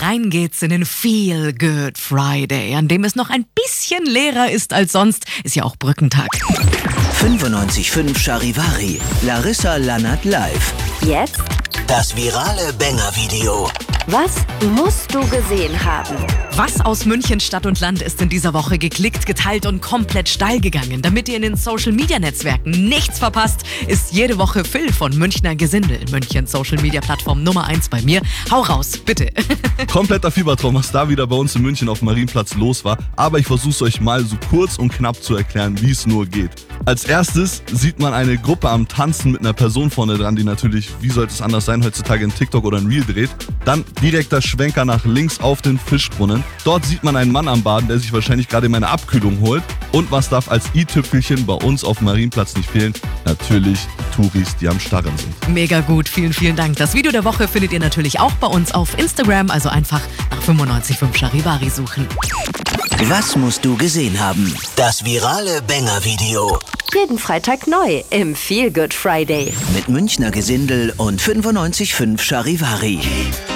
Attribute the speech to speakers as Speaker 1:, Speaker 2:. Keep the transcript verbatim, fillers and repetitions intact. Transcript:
Speaker 1: rein geht's in den Feel Good Friday, an dem es noch ein bisschen leerer ist als sonst. Ist ja auch Brückentag.
Speaker 2: fünfundneunzig Komma fünf Charivari. Larissa Lannert live.
Speaker 3: Jetzt?
Speaker 2: Das virale Banger-Video.
Speaker 3: Was musst du gesehen haben?
Speaker 1: Was aus München Stadt und Land ist in dieser Woche geklickt, geteilt und komplett steil gegangen? Damit ihr in den Social-Media-Netzwerken nichts verpasst, ist jede Woche Phil von Münchner Gesindel, München Social-Media-Plattform Nummer eins bei mir. Hau raus, bitte.
Speaker 4: Kompletter Fiebertraum, was da wieder bei uns in München auf dem Marienplatz los war. Aber ich versuche es euch mal so kurz und knapp zu erklären, wie es nur geht. Als erstes sieht man eine Gruppe am Tanzen mit einer Person vorne dran, die natürlich, wie sollte es anders sein, heutzutage in TikTok oder ein Reel dreht. Dann direkter Schwenker nach links auf den Fischbrunnen. Dort sieht man einen Mann am Baden, der sich wahrscheinlich gerade meine Abkühlung holt. Und was darf als i-Tüpfelchen bei uns auf dem Marienplatz nicht fehlen? Natürlich die Touris, die am Starren sind.
Speaker 1: Mega gut, vielen, vielen Dank. Das Video der Woche findet ihr natürlich auch bei uns auf Instagram, also einfach nach fünfundneunzig Komma fünf Charivari suchen.
Speaker 2: Was musst du gesehen haben? Das virale Banger-Video.
Speaker 3: Jeden Freitag neu im Feel Good Friday.
Speaker 2: Mit Münchner Gesindel und fünfundneunzig Komma fünf Charivari.